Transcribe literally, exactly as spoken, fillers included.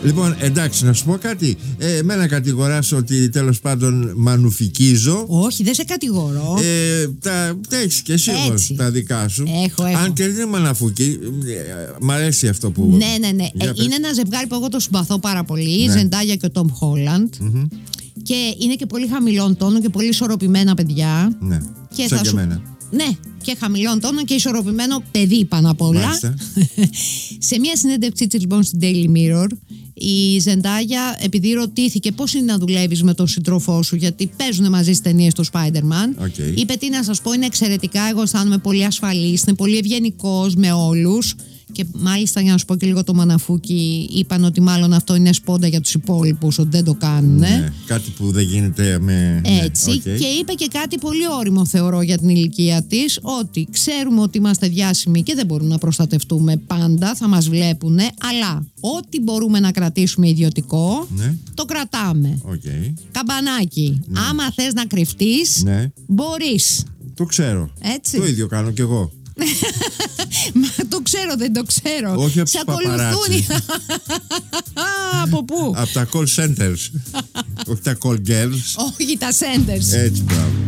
Λοιπόν, εντάξει, να σου πω κάτι. Ε, εμένα κατηγοράσω ότι τέλος πάντων μανουφικίζω. Όχι, δεν σε κατηγορώ. Ε, τα τα έχεις και εσύ όμως, τα δικά σου. Έχω, έχω. Αν και δεν είναι μαναφούκι, μ' αρέσει αυτό που. Ναι, ναι, ναι. Ε, είναι ένα ζευγάρι που εγώ το συμπαθώ πάρα πολύ. Η Ναι. Ζεντάγια και ο Τόμ Χόλαντ. Mm-hmm. Και είναι και πολύ χαμηλών τόνων και πολύ ισορροπημένα παιδιά. Ναι. Και Σαν θα και σου... εμένα. Ναι, και χαμηλών τόνων και ισορροπημένο παιδί πάνω απ' όλα. Σε μια συνέντευξή της λοιπόν στην Daily Mirror, η Ζεντάγια, επειδή ρωτήθηκε πώς είναι να δουλεύεις με τον σύντροφό σου, γιατί παίζουν μαζί στις ταινίες του Spider-Man, Okay. είπε: τι να σας πω, είναι εξαιρετικά. Εγώ αισθάνομαι πολύ ασφαλής, είναι πολύ ευγενικός με όλους. Και μάλιστα, για να σου πω και λίγο το μαναφούκι, είπαν ότι μάλλον αυτό είναι σπόντα για τους υπόλοιπους, ότι δεν το κάνουν. Ναι, κάτι που δεν γίνεται με. Έτσι. Ναι, okay. Και είπε και κάτι πολύ όριμο, θεωρώ, για την ηλικία της, ότι ξέρουμε ότι είμαστε διάσημοι και δεν μπορούμε να προστατευτούμε πάντα, θα μας βλέπουν, αλλά ό,τι μπορούμε να κρατήσουμε ιδιωτικό, ναι. το κρατάμε. Okay. Καμπανάκι. Ναι. Άμα θες να κρυφτείς, ναι. μπορείς. Το ξέρω. Έτσι. Το ίδιο κάνω κι εγώ. Μα το ξέρω, δεν το ξέρω. Όχι από σε τους ακολουθούν. Από πού? Από τα call centers. Όχι τα call girls. Όχι τα centers. Έτσι, μπράβο.